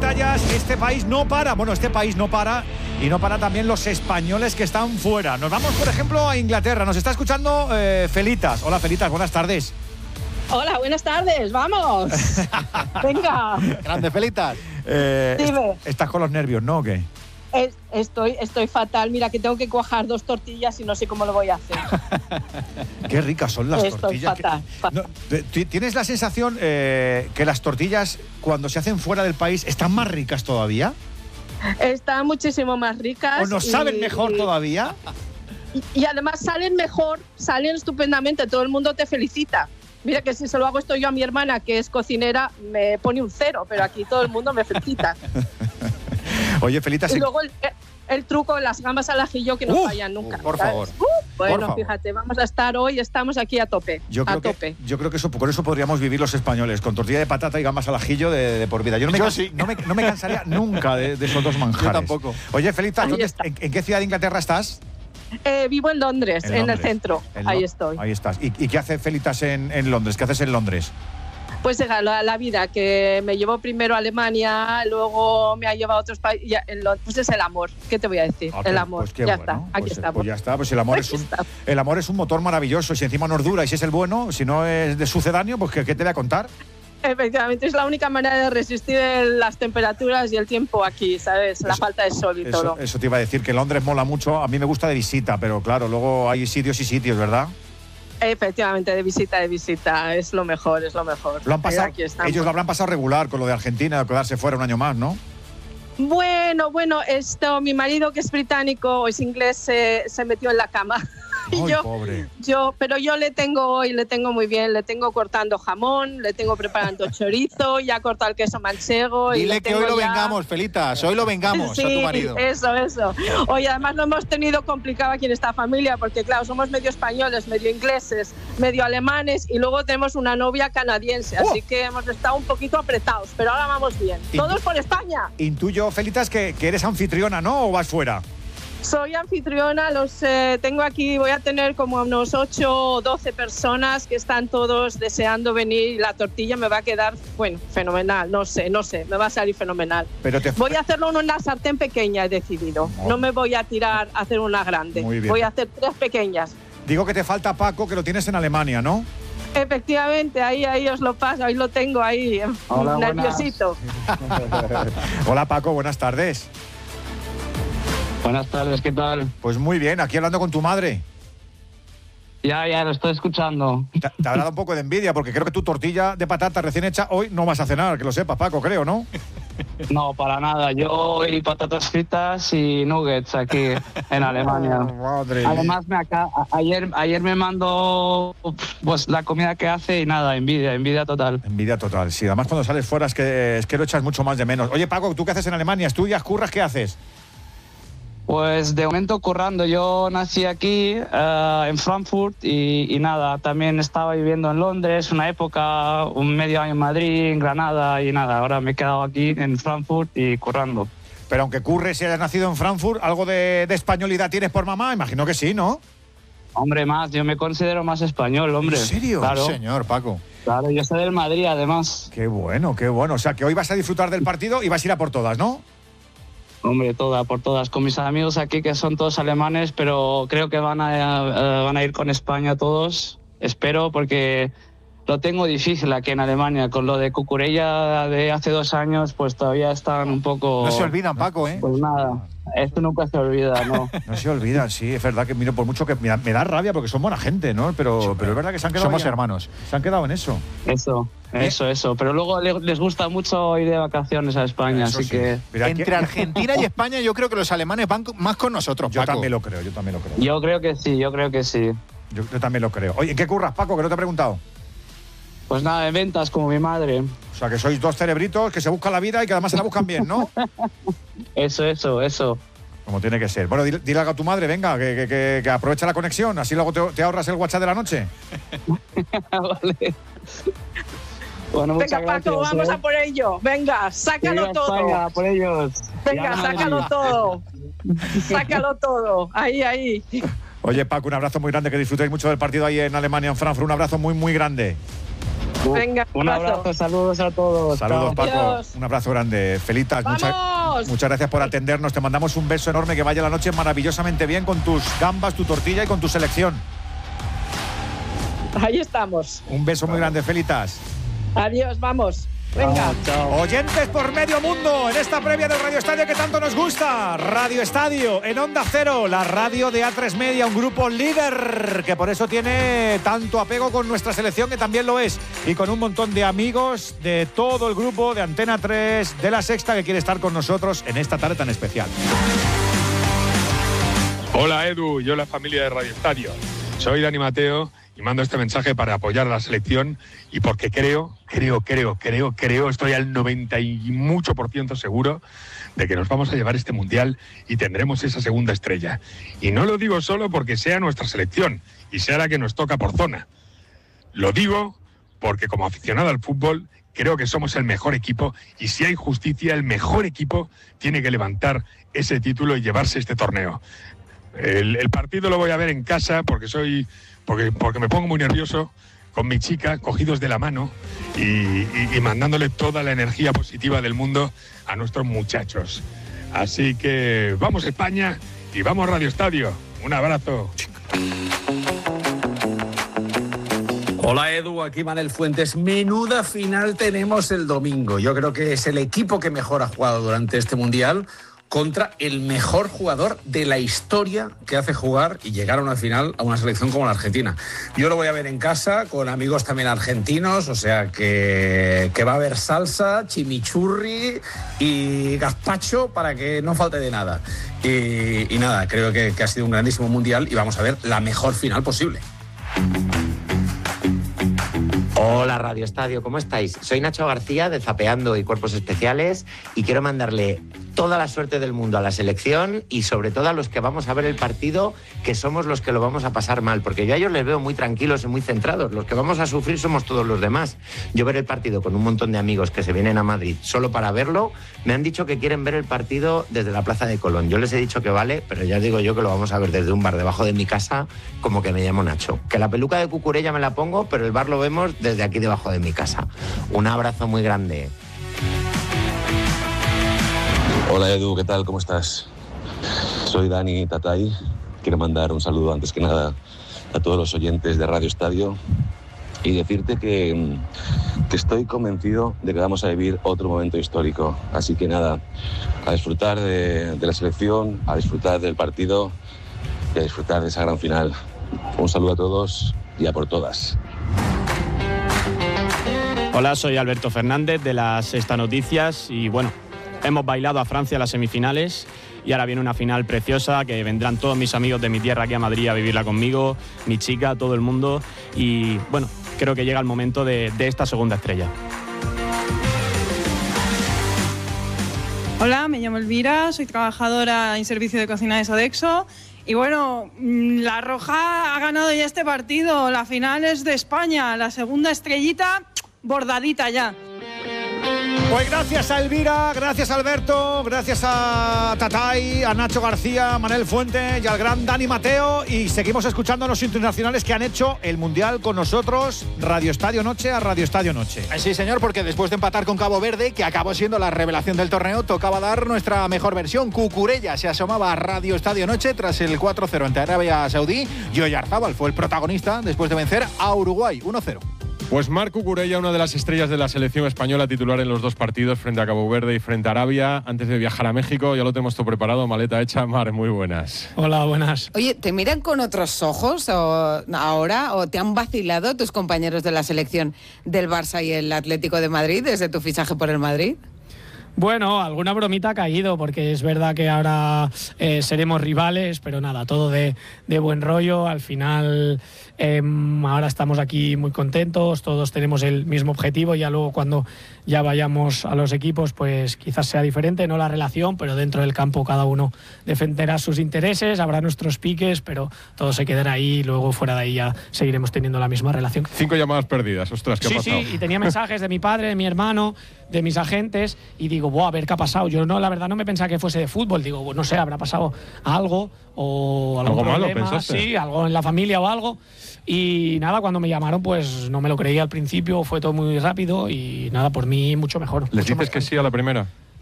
medallas. Este país no para. Bueno, este país no para. Y no para también los españoles que están fuera. Nos vamos, por ejemplo, a Inglaterra. Nos está escuchando Felitas. Hola, Felitas, buenas tardes. Hola, buenas tardes, vamos. Venga. Grande, Felitas. Dime. Estás con los nervios, ¿no? ¿O qué? Estoy fatal. Mira, que tengo que cuajar 2 tortillas y no sé cómo lo voy a hacer. Qué ricas son las tortillas. Fatal. No, ¿tienes la sensación que las tortillas, cuando se hacen fuera del país, están más ricas todavía? Están muchísimo más ricas. ¿O nos saben mejor todavía? Y además salen mejor, salen estupendamente. Todo el mundo te felicita. Mira que si se lo hago esto yo a mi hermana, que es cocinera, me pone un 0, pero aquí todo el mundo me felicita. Oye, Felita, y luego el truco, las gambas al ajillo que no fallan nunca. Por favor. Bueno, fíjate, vamos a estar hoy, estamos aquí a tope. Yo creo que con eso podríamos vivir los españoles, con tortilla de patata y gambas al ajillo de por vida. Yo no me cansaría nunca de esos dos manjares. Yo tampoco. Oye, Felita, ¿en qué ciudad de Inglaterra estás? Vivo en Londres, en el centro. Ahí estoy. Ahí estás. ¿Y qué hace Felitas en Londres? ¿Qué haces en Londres? Pues la vida, que me llevó primero a Alemania, luego me ha llevado a otros países. Pues es el amor, ¿qué te voy a decir? El amor, pues qué ya bueno. está, aquí estamos. Pues ya está, pues el amor es un motor maravilloso, y si encima nos dura y si es el bueno, si no es de sucedáneo, pues ¿qué te voy a contar? Efectivamente, es la única manera de resistir las temperaturas y el tiempo aquí, ¿sabes? La falta de sol y todo. Eso te iba a decir, que Londres mola mucho. A mí me gusta de visita, pero claro, luego hay sitios y sitios, ¿verdad? Efectivamente, de visita, es lo mejor, es lo mejor. Ellos lo habrán pasado regular con lo de Argentina, de quedarse fuera un año más, ¿no? Bueno, mi marido, que es británico o es inglés, se metió en la cama. Ay, pobre. Pero yo le tengo muy bien, le tengo cortando jamón, le tengo preparando chorizo, ya ha cortado el queso manchego. Dile que hoy lo vengamos, Felitas, hoy lo vengamos a tu marido. Eso. Oye, además lo hemos tenido complicado aquí en esta familia, porque claro, somos medio españoles, medio ingleses, medio alemanes, y luego tenemos una novia canadiense, así que hemos estado un poquito apretados, pero ahora vamos bien. Todos por España. Intuyo, Felitas, que eres anfitriona, ¿no? ¿O vas fuera? Soy anfitriona, tengo aquí, voy a tener como unos 8 o 12 personas que están todos deseando venir, y la tortilla me va a quedar, bueno, fenomenal, no sé, me va a salir fenomenal. Voy a hacerlo en una sartén pequeña, he decidido, no me voy a tirar a hacer una grande, voy a hacer 3 pequeñas. Digo que te falta Paco, que lo tienes en Alemania, ¿no? Efectivamente, ahí os lo paso, ahí lo tengo ahí, hola, nerviosito. Hola Paco, buenas tardes. Buenas tardes, ¿qué tal? Pues muy bien, aquí hablando con tu madre. Ya, lo estoy escuchando. Te habrá dado un poco de envidia, porque creo que tu tortilla de patata recién hecha hoy no vas a cenar, que lo sepas, Paco, creo, ¿no? No, para nada. Yo hoy patatas fritas y nuggets aquí en Alemania. Madre. Además, ayer me mandó pues la comida que hace y nada, envidia total. Envidia total, sí. Además, cuando sales fuera es que lo echas mucho más de menos. Oye, Paco, ¿tú qué haces en Alemania? ¿Estudias, curras, qué haces? Pues de momento currando. Yo nací aquí en Frankfurt y nada, también estaba viviendo en Londres una época, un medio año en Madrid, en Granada y nada, ahora me he quedado aquí en Frankfurt y currando. Pero aunque curres y hayas nacido en Frankfurt, ¿algo de españolidad tienes por mamá? Imagino que sí, ¿no? Hombre, yo me considero más español, hombre. ¿En serio? Claro. Sí, señor, Paco. Claro, yo soy del Madrid, además. Qué bueno. O sea, que hoy vas a disfrutar del partido y vas a ir a por todas, ¿no? Hombre, por todas. Con mis amigos aquí, que son todos alemanes, pero creo que van a ir con España todos. Espero, porque lo tengo difícil aquí en Alemania. Con lo de Cucurella de hace 2 años, pues todavía están un poco... No se olvidan, Paco, ¿eh? Pues nada, esto nunca se olvida, ¿no? No se olvida, sí, es verdad que miro por mucho que me da rabia porque son buena gente, ¿no? Pero es verdad que se han quedado... Somos hermanos. Se han quedado en eso. Eso. Pero luego les gusta mucho ir de vacaciones a España, eso así sí. que... Mira, entre Argentina y España yo creo que los alemanes van más con nosotros, Yo Paco. también lo creo. Yo creo que sí. Yo también lo creo. Oye, ¿qué curras, Paco? Que no te he preguntado. Pues nada, en ventas, como mi madre. O sea, que sois 2 cerebritos que se buscan la vida y que además se la buscan bien, ¿no? Eso. Como tiene que ser. Bueno, dile algo a tu madre, venga, que aprovecha la conexión, así luego te ahorras el WhatsApp de la noche. Vale. Bueno, muchas venga, Paco, gracias, vamos a por ello. Venga, sácalo todo. España, por ellos. Venga, sácalo todo. Sácalo todo. Ahí. Oye, Paco, un abrazo muy grande, que disfrutéis mucho del partido ahí en Alemania, en Frankfurt. Un abrazo muy, muy grande. Venga, Un abrazo, saludos a todos. Saludos, Chao. Paco. Adiós. Un abrazo grande. Felitas, ¡Vamos! muchas gracias por atendernos. Te mandamos un beso enorme, que vaya la noche maravillosamente bien con tus gambas, tu tortilla y con tu selección. Ahí estamos. Un beso muy grande, Felitas. Adiós, vamos. Venga. Chao. Oyentes por medio mundo en esta previa del Radio Estadio que tanto nos gusta. Radio Estadio en Onda Cero, la radio de A3 Media, un grupo líder que por eso tiene tanto apego con nuestra selección, que también lo es, y con un montón de amigos de todo el grupo de Antena 3, de La Sexta, que quiere estar con nosotros en esta tarde tan especial. Hola Edu, yo la familia de Radio Estadio. Soy Dani Mateo y mando este mensaje para apoyar a la selección y porque creo, estoy al 90 y mucho % seguro de que nos vamos a llevar este mundial y tendremos esa segunda estrella. Y no lo digo solo porque sea nuestra selección y sea la que nos toca por zona. Lo digo porque como aficionado al fútbol creo que somos el mejor equipo y si hay justicia, el mejor equipo tiene que levantar ese título y llevarse este torneo. El partido lo voy a ver en casa porque me pongo muy nervioso con mi chica, cogidos de la mano y mandándole toda la energía positiva del mundo a nuestros muchachos. Así que vamos España y vamos Radio Estadio. Un abrazo. Hola Edu, aquí Manel Fuentes. Menuda final tenemos el domingo. Yo creo que es el equipo que mejor ha jugado durante este Mundial contra el mejor jugador de la historia que hace jugar y llegar a una final a una selección como la Argentina. Yo lo voy a ver en casa con amigos también argentinos, o sea que va a haber salsa, chimichurri y gazpacho para que no falte de nada. Y nada, creo que ha sido un grandísimo Mundial y vamos a ver la mejor final posible. Hola Radio Estadio, ¿cómo estáis? Soy Nacho García de Zapeando y Cuerpos Especiales y quiero mandarle toda la suerte del mundo a la selección y sobre todo a los que vamos a ver el partido, que somos los que lo vamos a pasar mal, porque yo a ellos les veo muy tranquilos y muy centrados. Los que vamos a sufrir somos todos los demás. Yo ver el partido con un montón de amigos que se vienen a Madrid solo para verlo, me han dicho que quieren ver el partido desde la Plaza de Colón. Yo les he dicho que vale, pero ya os digo yo que lo vamos a ver desde un bar debajo de mi casa, como que me llamo Nacho. Que la peluca de Cucurella me la pongo, pero el bar lo vemos desde aquí debajo de mi casa. Un abrazo muy grande. Hola Edu, ¿qué tal? ¿Cómo estás? Soy Dani Tatay. Quiero mandar un saludo antes que nada a todos los oyentes de Radio Estadio y decirte que estoy convencido de que vamos a vivir otro momento histórico. Así que nada, a disfrutar de la selección, a disfrutar del partido y a disfrutar de esa gran final. Un saludo a todos y a por todas. Hola, soy Alberto Fernández de La Sexta Noticias y bueno, hemos bailado a Francia en las semifinales y ahora viene una final preciosa que vendrán todos mis amigos de mi tierra aquí a Madrid a vivirla conmigo, mi chica, todo el mundo y bueno, creo que llega el momento de esta segunda estrella. Hola, me llamo Elvira, soy trabajadora en servicio de cocina de Sodexo y bueno, la Roja ha ganado ya este partido, la final es de España, la segunda estrellita bordadita ya. Pues gracias a Elvira, gracias a Alberto, gracias a Tatay, a Nacho García, a Manel Fuente y al gran Dani Mateo. Y seguimos escuchando a los internacionales que han hecho el Mundial con nosotros, Radio Estadio Noche a Radio Estadio Noche. Sí, señor, porque después de empatar con Cabo Verde, que acabó siendo la revelación del torneo, tocaba dar nuestra mejor versión. Cucurella se asomaba a Radio Estadio Noche tras el 4-0 ante Arabia Saudí y Oyarzábal fue el protagonista después de vencer a Uruguay 1-0. Pues Marc Cucurella, una de las estrellas de la selección española, titular en los dos partidos frente a Cabo Verde y frente a Arabia. Antes de viajar a México, ya lo tenemos todo preparado, maleta hecha. Mar, muy buenas. Hola, buenas. Oye, ¿te miran con otros ojos ahora o te han vacilado tus compañeros de la selección del Barça y el Atlético de Madrid desde tu fichaje por el Madrid? Bueno, alguna bromita ha caído, porque es verdad que ahora seremos rivales, pero nada, todo de buen rollo. Al final, ahora estamos aquí muy contentos, todos tenemos el mismo objetivo. Ya luego cuando ya vayamos a los equipos, pues quizás sea diferente, no la relación, pero dentro del campo cada uno defenderá sus intereses, habrá nuestros piques, pero todo se quedará ahí y luego fuera de ahí ya seguiremos teniendo la misma relación. 5 llamadas perdidas, ostras, ¿qué ha pasado? Sí, y tenía mensajes de mi padre, de mi hermano, de mis agentes, y digo, a ver qué ha pasado. Yo no, la verdad no me pensaba que fuese de fútbol, digo, no sé, habrá pasado algo o algún ¿Algo problema, malo, pensaste? sí, algo en la familia o algo. Y nada, cuando me llamaron, pues no me lo creía al principio, fue todo muy rápido y nada, por mí mucho mejor. ¿Les mucho dices que sí a la primera?